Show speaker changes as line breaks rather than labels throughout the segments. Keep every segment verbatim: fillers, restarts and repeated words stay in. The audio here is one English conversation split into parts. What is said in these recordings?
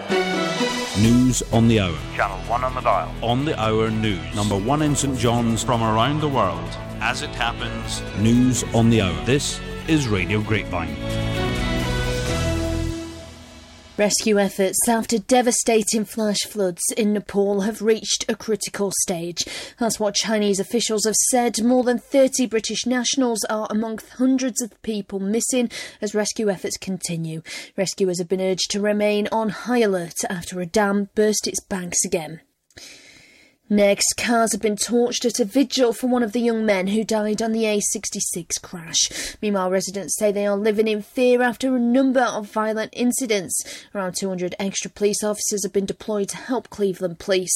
News on the hour.
Channel one on the dial.
On the hour news. Number one in St John's.
From around the world.
As it happens. News on the hour. This is Radio Grapevine.
Rescue efforts after devastating flash floods in Nepal have reached a critical stage. That's what Chinese officials have said. More than thirty British nationals are among hundreds of people missing as rescue efforts continue. Rescuers have been urged to remain on high alert after a dam burst its banks again. Next, cars have been torched at a vigil for one of the young men who died on the A sixty-six crash. Meanwhile, residents say they are living in fear after a number of violent incidents. Around two hundred extra police officers have been deployed to help Cleveland police.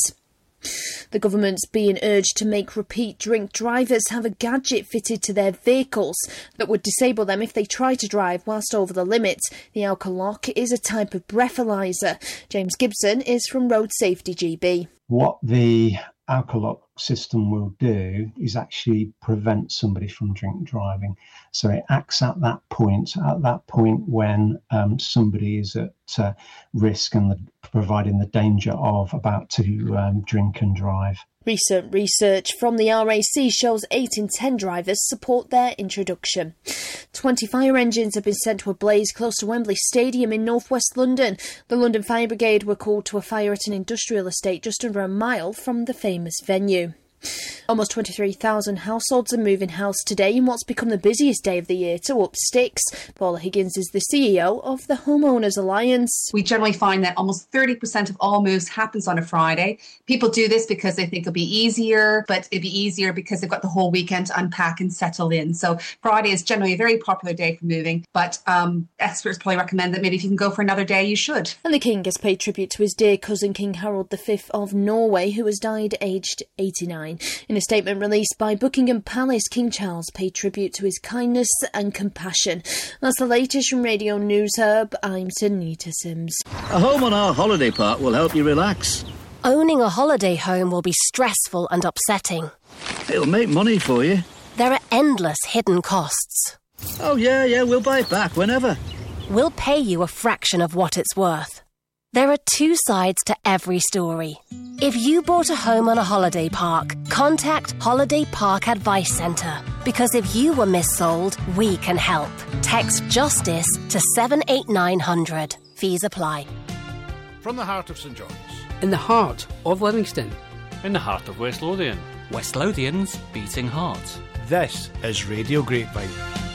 The government's being urged to make repeat drink drivers have a gadget fitted to their vehicles that would disable them if they try to drive whilst over the limit. The Alcolock is a type of breathalyzer. James Gibson is from Road Safety G B.
What the Alcolock system will do is actually prevent somebody from drink driving. So it acts at that point, at that point when um, somebody is at uh, risk and the, providing the danger of about to um, drink and drive.
Recent research from the R A C shows eight in ten drivers support their introduction. twenty fire engines have been sent to a blaze close to Wembley Stadium in northwest London. The London Fire Brigade were called to a fire at an industrial estate just under a mile from the famous venue. Almost twenty-three thousand households are moving house today in what's become the busiest day of the year to up sticks. Paula Higgins is the C E O of the Homeowners Alliance.
We generally find that almost thirty percent of all moves happens on a Friday. People do this because they think it'll be easier, but it'd be easier because they've got the whole weekend to unpack and settle in. So Friday is generally a very popular day for moving, but um, experts probably recommend that maybe if you can go for another day, you should.
And the King has paid tribute to his dear cousin King Harold the Fifth of Norway, who has died aged eighty-nine. In a statement released by Buckingham Palace, King Charles paid tribute to his kindness and compassion. That's the latest from Radio News Hub. I'm Tanita Sims.
A home on our holiday park will help you relax.
Owning a holiday home will be stressful and upsetting.
It'll make money for you.
There are endless hidden costs.
Oh, yeah, yeah, we'll buy it back whenever.
We'll pay you a fraction of what it's worth. There are two sides to every story. If you bought a home on a holiday park, contact Holiday Park Advice Centre. Because if you were missold, we can help. Text JUSTICE to seven eight nine hundred. Fees apply.
From the heart of St John's.
In the heart of Livingston.
In the heart of West Lothian.
West Lothian's beating heart.
This is Radio Grapevine.